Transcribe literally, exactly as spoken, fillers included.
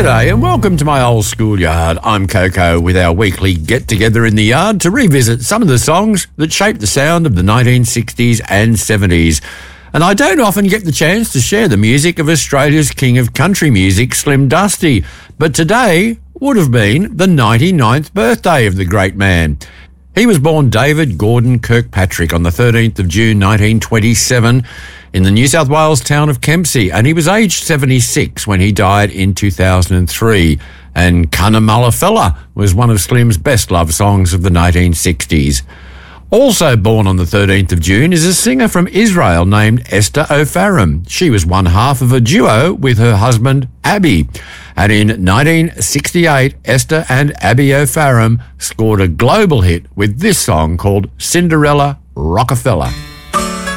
G'day and welcome to my old schoolyard. I'm Coco with our weekly get-together in the yard to revisit some of the songs that shaped the sound of the nineteen sixties and seventies. And I don't often get the chance to share the music of Australia's king of country music, Slim Dusty, but today would have been the ninety-ninth birthday of the great man. He was born David Gordon Kirkpatrick on the thirteenth of June nineteen twenty-seven in the New South Wales town of Kempsey, and he was aged seventy-six when he died in two thousand three. And Cunnamulla Fella was one of Slim's best-loved songs of the nineteen sixties. Also born on the thirteenth of June is a singer from Israel named Esther O'Farram. She was one half of a duo with her husband, Abby. And in nineteen sixty-eight, Esther and Abby O'Farram scored a global hit with this song called Cinderella Rockefeller.